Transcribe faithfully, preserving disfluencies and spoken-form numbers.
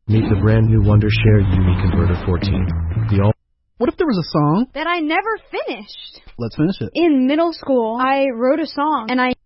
Meet the brand new Wondershare U V Converter fourteen. The all. What if there was a song that I never finished? Let's finish it. In middle school, I wrote a song, and I